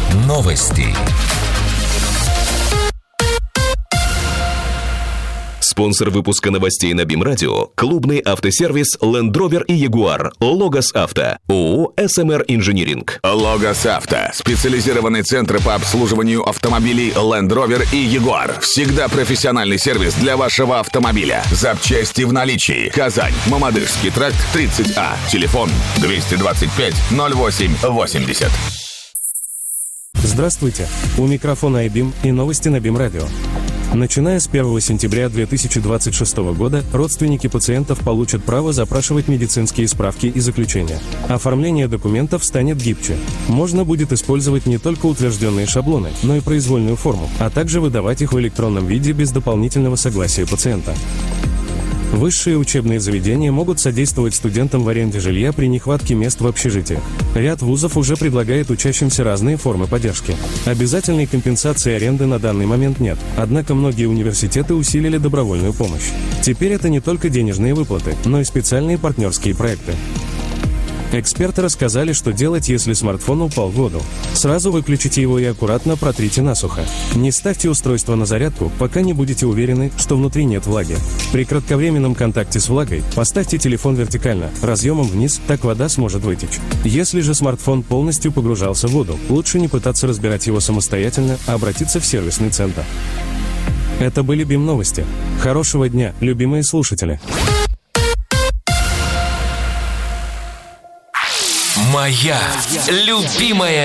Новости. Спонсор выпуска новостей на БИМ-радио – клубный автосервис Land Rover и Jaguar. Логос Авто. ООО «СМР Инжиниринг». Логос Авто. Специализированный центр по обслуживанию автомобилей Land Rover и Jaguar. Всегда профессиональный сервис для вашего автомобиля. Запчасти в наличии. Казань. Мамадышский тракт, 30А. Телефон 225 08 80. Здравствуйте. У микрофона iBIM и новости на БИМ-радио. Начиная с 1 сентября 2026 года родственники пациентов получат право запрашивать медицинские справки и заключения. Оформление документов станет гибче. Можно будет использовать не только утвержденные шаблоны, но и произвольную форму, а также выдавать их в электронном виде без дополнительного согласия пациента. Высшие учебные заведения могут содействовать студентам в аренде жилья при нехватке мест в общежитиях. Ряд вузов уже предлагает учащимся разные формы поддержки. Обязательной компенсации аренды на данный момент нет, однако многие университеты усилили добровольную помощь. Теперь это не только денежные выплаты, но и специальные партнерские проекты. Эксперты рассказали, что делать, если смартфон упал в воду. Сразу выключите его и аккуратно протрите насухо. Не ставьте устройство на зарядку, пока не будете уверены, что внутри нет влаги. При кратковременном контакте с влагой поставьте телефон вертикально, разъемом вниз, так вода сможет вытечь. Если же смартфон полностью погружался в воду, лучше не пытаться разбирать его самостоятельно, а обратиться в сервисный центр. Это были БИМ-новости. Хорошего дня, любимые слушатели! Моя любимая